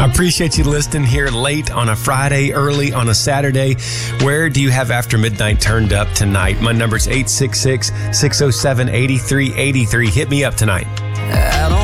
I appreciate you listening here late on a Friday, early on a Saturday. Where do you have After Midnight turned up tonight? My number's 866-607-8383. Hit me up tonight.